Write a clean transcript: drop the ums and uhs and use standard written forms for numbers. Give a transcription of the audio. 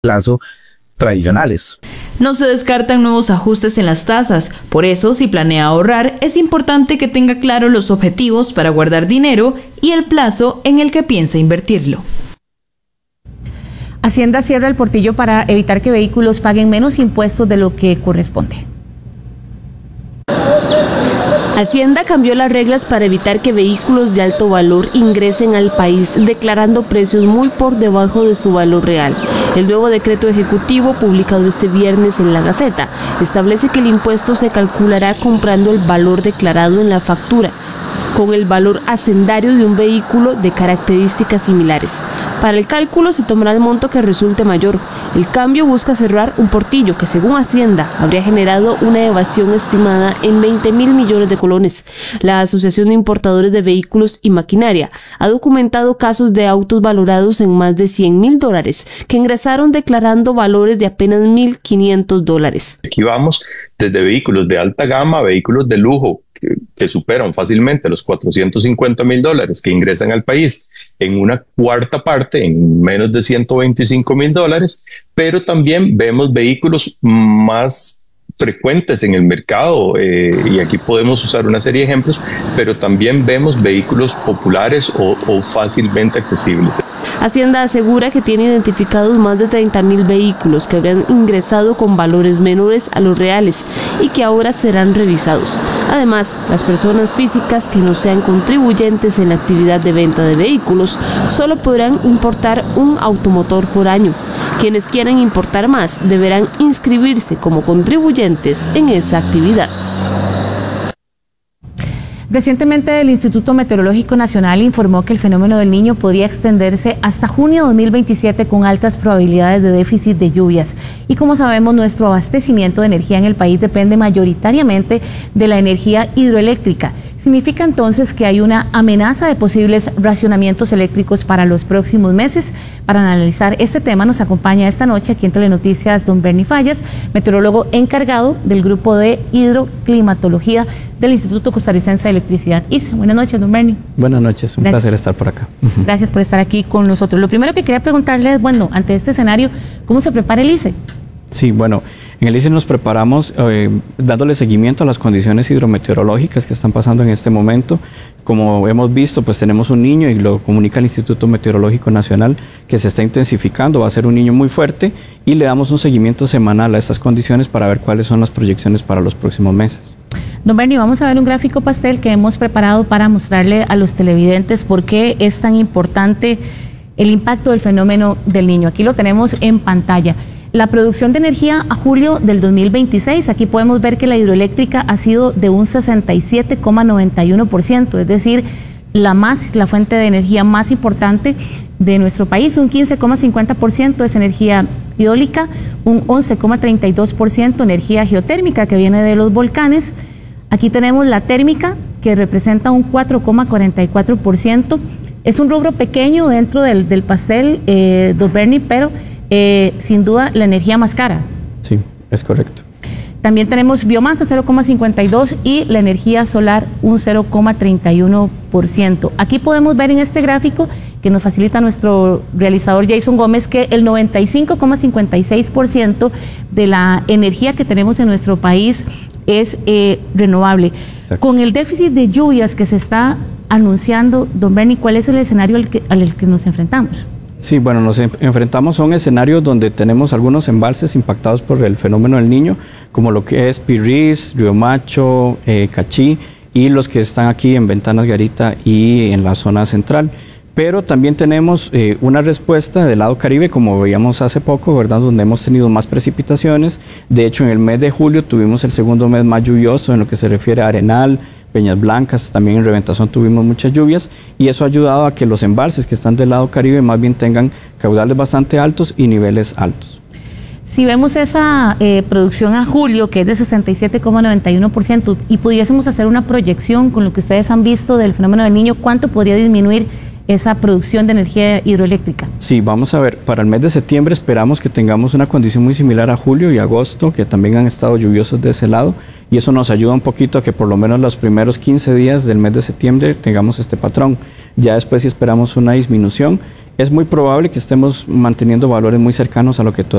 plazo tradicionales. No se descartan nuevos ajustes en las tasas, por eso si planea ahorrar es importante que tenga claro los objetivos para guardar dinero y el plazo en el que piensa invertirlo. Hacienda cierra el portillo para evitar que vehículos paguen menos impuestos de lo que corresponde. Hacienda cambió las reglas para evitar que vehículos de alto valor ingresen al país declarando precios muy por debajo de su valor real. El nuevo decreto ejecutivo publicado este viernes en la Gaceta establece que el impuesto se calculará comprando el valor declarado en la factura con el valor hacendario de un vehículo de características similares. Para el cálculo se tomará el monto que resulte mayor. El cambio busca cerrar un portillo que, según Hacienda, habría generado una evasión estimada en 20.000 millones de colones. La Asociación de Importadores de Vehículos y Maquinaria ha documentado casos de autos valorados en más de $100.000 que ingresaron declarando valores de apenas $1.500. Aquí vamos desde vehículos de alta gama a vehículos de lujo que superan fácilmente los $450.000 que ingresan al país en una cuarta parte, en menos de $125.000, pero también vemos vehículos más frecuentes en el mercado y aquí podemos usar una serie de ejemplos, pero también vemos vehículos populares o fácilmente accesibles. Hacienda asegura que tiene identificados más de 30.000 vehículos que habrían ingresado con valores menores a los reales y que ahora serán revisados. Además, las personas físicas que no sean contribuyentes en la actividad de venta de vehículos solo podrán importar un automotor por año. Quienes quieran importar más deberán inscribirse como contribuyentes en esa actividad. Recientemente el Instituto Meteorológico Nacional informó que el fenómeno del Niño podría extenderse hasta junio de 2027 con altas probabilidades de déficit de lluvias. Y como sabemos, nuestro abastecimiento de energía en el país depende mayoritariamente de la energía hidroeléctrica. Significa entonces que hay una amenaza de posibles racionamientos eléctricos para los próximos meses. Para analizar este tema nos acompaña esta noche aquí en Telenoticias don Bernie Fallas, meteorólogo encargado del grupo de hidroclimatología del Instituto Costarricense de Electricidad, ICE. Buenas noches, don Bernie. Buenas noches, un placer estar por acá. Gracias por estar aquí con nosotros. Lo primero que quería preguntarle es, bueno, ante este escenario, ¿cómo se prepara el ICE? Sí, bueno, en el ICE nos preparamos dándole seguimiento a las condiciones hidrometeorológicas que están pasando en este momento. Como hemos visto, pues tenemos un niño y lo comunica el Instituto Meteorológico Nacional que se está intensificando, va a ser un niño muy fuerte y le damos un seguimiento semanal a estas condiciones para ver cuáles son las proyecciones para los próximos meses. Don Bernie, vamos a ver un gráfico pastel que hemos preparado para mostrarle a los televidentes por qué es tan importante el impacto del fenómeno del Niño. Aquí lo tenemos en pantalla. La producción de energía a julio del 2026, aquí podemos ver que la hidroeléctrica ha sido de un 67,91%, es decir, la fuente de energía más importante de nuestro país. Un 15,50% es energía eólica, un 11,32% energía geotérmica que viene de los volcanes. Aquí tenemos la térmica, que representa un 4,44%. Es un rubro pequeño dentro del pastel, don Bernie, pero sin duda la energía más cara. Sí, es correcto. También tenemos biomasa 0,52 y la energía solar un 0,31%. Aquí podemos ver en este gráfico que nos facilita nuestro realizador Jason Gómez que el 95,56% de la energía que tenemos en nuestro país es renovable. Exacto. Con el déficit de lluvias que se está anunciando, don Bernie, ¿cuál es el escenario al que nos enfrentamos? Sí, bueno, nos enfrentamos a un escenario donde tenemos algunos embalses impactados por el fenómeno del Niño, como lo que es Pirriz, Río Macho, Cachí, y los que están aquí en Ventanas Garita y en la zona central. Pero también tenemos una respuesta del lado Caribe, como veíamos hace poco, ¿verdad?, donde hemos tenido más precipitaciones. De hecho, en el mes de julio tuvimos el segundo mes más lluvioso en lo que se refiere a Arenal, Peñas Blancas, también en Reventazón tuvimos muchas lluvias y eso ha ayudado a que los embalses que están del lado Caribe más bien tengan caudales bastante altos y niveles altos. Si vemos esa producción a julio, que es de 67,91%, y pudiésemos hacer una proyección con lo que ustedes han visto del fenómeno del Niño, ¿cuánto podría disminuir esa producción de energía hidroeléctrica? Sí, vamos a ver, para el mes de septiembre esperamos que tengamos una condición muy similar a julio y agosto, que también han estado lluviosos de ese lado, y eso nos ayuda un poquito a que por lo menos los primeros 15 días del mes de septiembre tengamos este patrón. Ya después, si esperamos una disminución, es muy probable que estemos manteniendo valores muy cercanos a lo que todavía